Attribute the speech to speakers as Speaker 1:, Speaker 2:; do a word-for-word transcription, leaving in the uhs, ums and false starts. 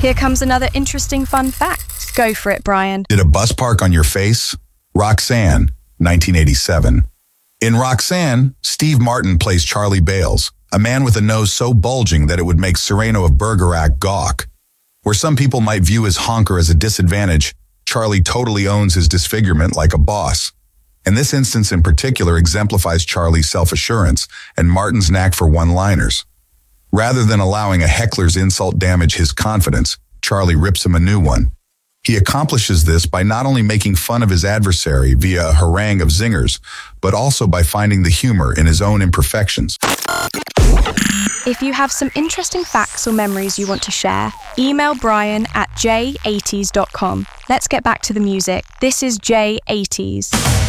Speaker 1: Here comes another interesting fun fact. Go for it, Brian.
Speaker 2: Did a bus park on your face? Roxanne, nineteen eighty-seven. In Roxanne, Steve Martin plays Charlie Bales, a man with a nose so bulging that it would make Cyrano of Bergerac gawk. Where some people might view his honker as a disadvantage, Charlie totally owns his disfigurement like a boss. And this instance in particular exemplifies Charlie's self-assurance and Martin's knack for one-liners. Rather than allowing a heckler's insult damage his confidence, Charlie rips him a new one. He accomplishes this by not only making fun of his adversary via a harangue of zingers, but also by finding the humor in his own imperfections.
Speaker 1: If you have some interesting facts or memories you want to share, email Brian at j eighties dot com. Let's get back to the music. This is J eighties.